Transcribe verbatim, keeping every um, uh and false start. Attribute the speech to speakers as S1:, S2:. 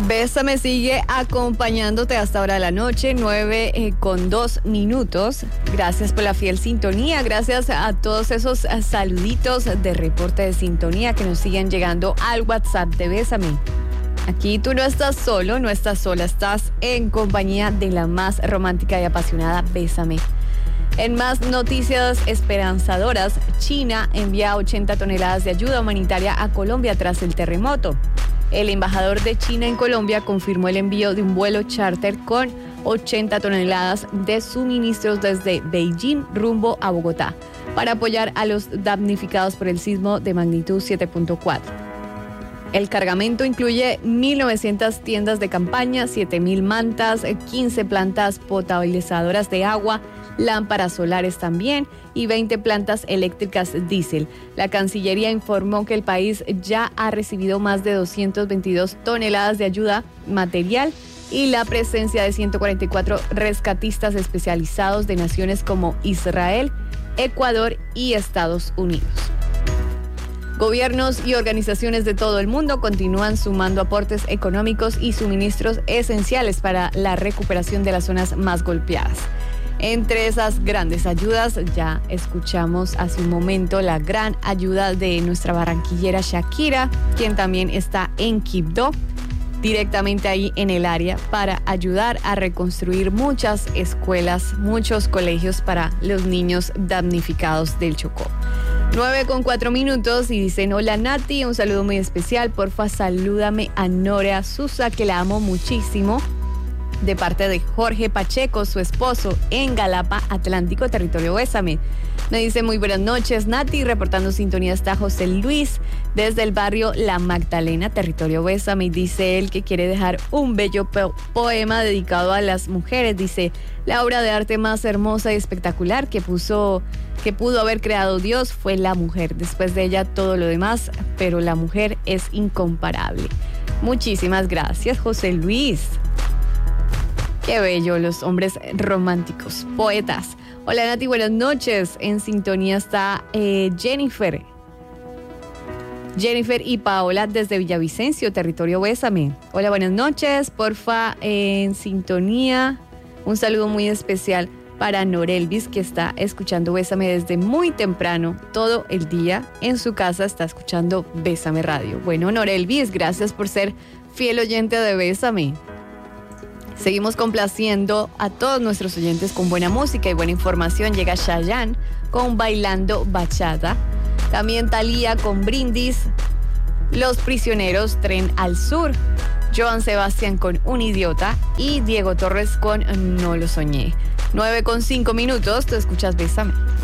S1: Bésame sigue acompañándote hasta ahora de la noche, nueve eh, con dos minutos. Gracias por la fiel sintonía, gracias a todos esos uh, saluditos de reporte de sintonía que nos siguen llegando al WhatsApp de Bésame. Aquí tú no estás solo, no estás sola, estás en compañía de la más romántica y apasionada Bésame. En más noticias esperanzadoras, China envía ochenta toneladas de ayuda humanitaria a Colombia tras el terremoto. El embajador de China en Colombia confirmó el envío de un vuelo charter con ochenta toneladas de suministros desde Beijing rumbo a Bogotá para apoyar a los damnificados por el sismo de magnitud siete punto cuatro. El cargamento incluye mil novecientas tiendas de campaña, siete mil mantas, quince plantas potabilizadoras de agua, lámparas solares también y veinte plantas eléctricas diésel. La Cancillería informó que el país ya ha recibido más de doscientas veintidós toneladas de ayuda material y la presencia de ciento cuarenta y cuatro rescatistas especializados de naciones como Israel, Ecuador y Estados Unidos. Gobiernos y organizaciones de todo el mundo continúan sumando aportes económicos y suministros esenciales para la recuperación de las zonas más golpeadas. Entre esas grandes ayudas, ya escuchamos hace un momento la gran ayuda de nuestra barranquillera Shakira, quien también está en Quibdó, directamente ahí en el área, para ayudar a reconstruir muchas escuelas, muchos colegios para los niños damnificados del Chocó. nueve con cuatro minutos y dicen: hola Nati, un saludo muy especial, porfa salúdame a Norea Susa, que la amo muchísimo, de parte de Jorge Pacheco, su esposo, en Galapa, Atlántico, territorio Bésame. Me dice: muy buenas noches Nati, reportando sintonía está José Luis desde el barrio La Magdalena, territorio Bésame, y dice él que quiere dejar un bello po- poema dedicado a las mujeres. Dice: la obra de arte más hermosa y espectacular que puso, que pudo haber creado Dios fue la mujer. Después de ella todo lo demás, pero la mujer es incomparable. Muchísimas gracias, José Luis. Qué bello, los hombres románticos, poetas. Hola Nati, buenas noches. En sintonía está eh, Jennifer. Jennifer y Paola desde Villavicencio, territorio Bésame. Hola, buenas noches. Porfa, eh, en sintonía, un saludo muy especial para Norelvis, que está escuchando Bésame desde muy temprano, todo el día en su casa está escuchando Bésame Radio. Bueno, Norelvis, gracias por ser fiel oyente de Bésame. Seguimos complaciendo a todos nuestros oyentes con buena música y buena información. Llega Chayanne con Bailando Bachata. También Thalía con Brindis. Los Prisioneros, Tren al Sur. Joan Sebastián con Un Idiota. Y Diego Torres con No lo soñé. nueve con cinco minutos, tú escuchas Bésame.